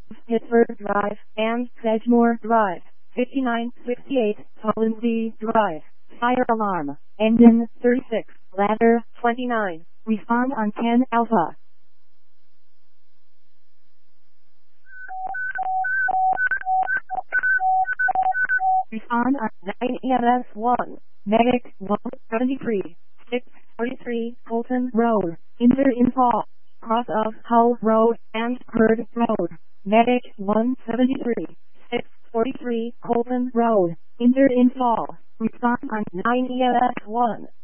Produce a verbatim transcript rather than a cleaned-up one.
Pittsburgh Drive, and Sedgemore Drive, fifty-nine sixty-eight Collinsby Drive. Fire alarm. Engine thirty-six, ladder twenty-nine. Respond on ten Alpha. Respond on nine E M S one. Medic one seventy-three, six forty-three Colton Road. Injured in fall. Cross of Hull Road and Hurd Road. Medic one seventy-three, six forty-three Colton Road. Injured in fall. Respond on nine E M S one.